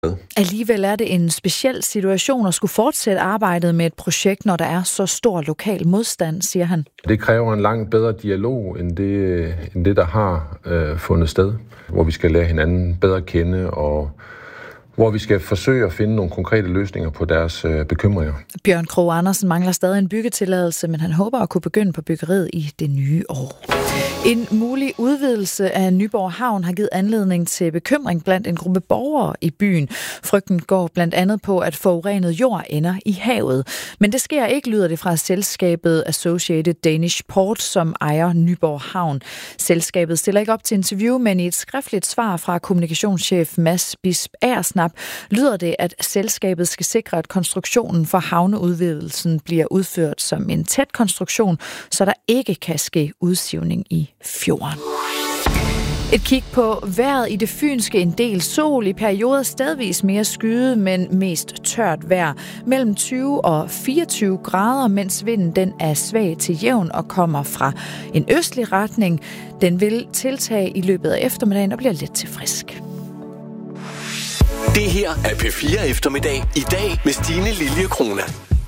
Alligevel er det en speciel situation at skulle fortsætte arbejdet med et projekt, når der er så stor lokal modstand, siger han. Det kræver en langt bedre dialog end det der har fundet sted, hvor vi skal lære hinanden bedre kende og hvor vi skal forsøge at finde nogle konkrete løsninger på deres bekymringer. Bjørn Krog Andersen mangler stadig en byggetilladelse, men han håber at kunne begynde på byggeriet i det nye år. En mulig udvidelse af Nyborg Havn har givet anledning til bekymring blandt en gruppe borgere i byen. Frygten går blandt andet på, at forurenet jord ender i havet. Men det sker ikke, lyder det fra selskabet Associated Danish Port, som ejer Nyborg Havn. Selskabet stiller ikke op til interview, men i et skriftligt svar fra kommunikationschef Mads Bisp Aersnap lyder det, at selskabet skal sikre, at konstruktionen for havneudvidelsen bliver udført som en tæt konstruktion, så der ikke kan ske udsivning i fjorden. Et kig på vejret i det fynske, en del sol, i perioder stedvis mere skyet, men mest tørt vejr. Mellem 20 og 24 grader, mens vinden den er svag til jævn og kommer fra en østlig retning. Den vil tiltage i løbet af eftermiddagen og bliver lidt til frisk. Det her er P4 Eftermiddag. I dag med Stine Lilje Krone.